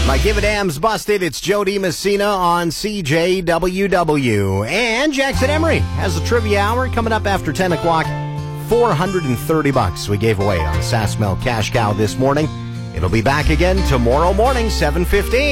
My Give a Damn's busted. It's Jody Messina on CJWW. And Jackson Emery has the trivia hour coming up after 10 o'clock. $430 we gave away on the Sass Milk Cash Cow this morning. It'll be back again tomorrow morning, 7:15.